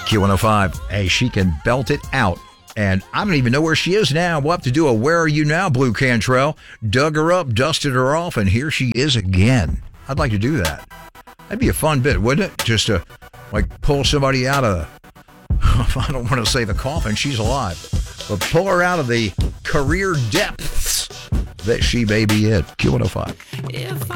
Q105. Hey, she can belt it out. And I don't even know where she is now. We'll have to do a Where Are You Now, Blue Cantrell. Dug her up, dusted her off, and here she is again. I'd like to do that. That'd be a fun bit, wouldn't it? Just to, pull somebody out of I don't want to say the coffin. She's alive. But pull her out of the career depths that she may be in. Q105.